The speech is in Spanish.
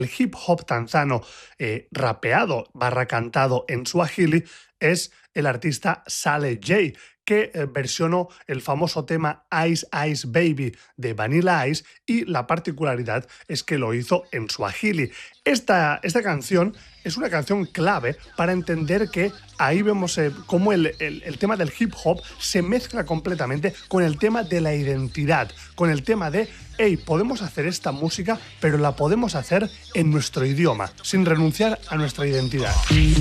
El hip hop tanzano rapeado / cantado en suajili es el artista Saleh Jay, que versionó el famoso tema Ice Ice Baby de Vanilla Ice, y la particularidad es que lo hizo en suajili. Esta canción es una canción clave para entender que ahí vemos cómo el tema del hip hop se mezcla completamente con el tema de la identidad, con el tema de hey, podemos hacer esta música, pero la podemos hacer en nuestro idioma, sin renunciar a nuestra identidad.